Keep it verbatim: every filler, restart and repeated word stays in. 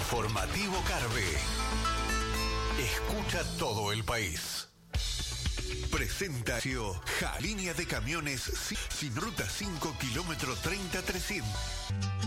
Informativo Carve. Escucha todo el país. Presentación Ja, línea de camiones sin ruta cinco, kilómetro treinta trescientos.